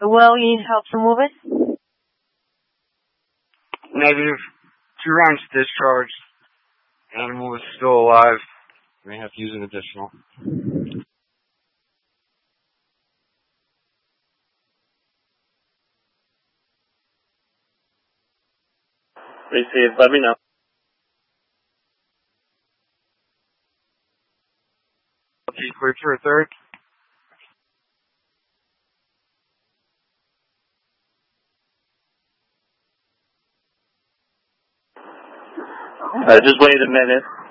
Well, you need help to move it? Negative. 2 rounds discharged. Animal is still alive. May have to use an additional. Received. Let me know. Okay, cleared for a third. Just wait a minute.